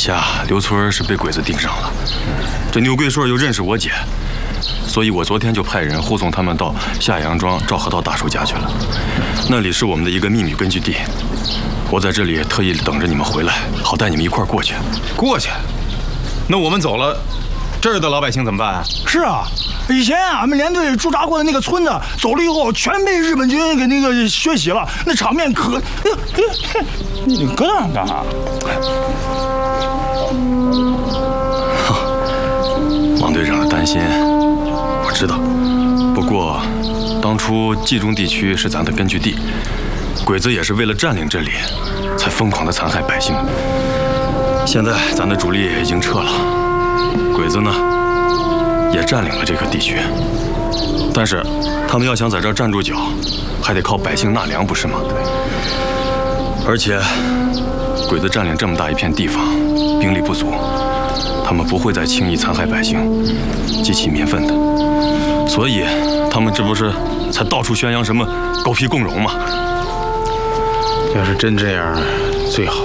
下刘村是被鬼子盯上了，这牛桂顺又认识我姐，所以我昨天就派人护送他们到下杨庄赵河道大叔家去了。那里是我们的一个秘密根据地，我在这里特意等着你们回来，好带你们一块儿过去。 过去？那我们走了，这儿的老百姓怎么办啊？ 是啊，以前俺们连队驻扎过的那个村子，走了以后全被日本军给那个血洗了，那场面可……你搁那干啥？ 王队长的担心我知道，不过当初冀中地区是咱的根据地，鬼子也是为了占领这里，才疯狂的残害百姓。现在咱的主力已经撤了，鬼子呢也占领了这个地区，但是他们要想在这儿站住脚，还得靠百姓纳粮，不是吗？而且鬼子占领这么大一片地方，兵力不足，他们不会再轻易残害百姓，激起民愤的。所以他们这不是才到处宣扬什么狗屁共荣吗？ 要是真这样，最好。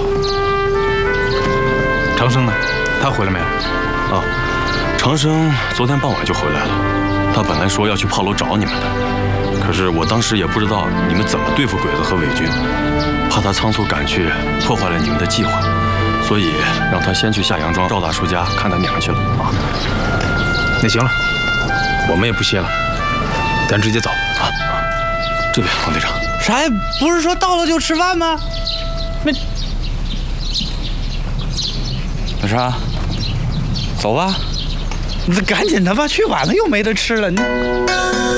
长生呢？他回来没有？ 啊，长生昨天傍晚就回来了。他本来说要去炮楼找你们的，可是我当时也不知道你们怎么对付鬼子和伪军，怕他仓促赶去破坏了你们的计划，所以让他先去下杨庄赵大叔家看他娘去了啊。 那行了，我们也不歇了，咱直接走啊！ 这边，王队长。 啥呀？不是说到了就吃饭吗？那啥，走吧，你赶紧的吧，去晚了又没得吃了。你。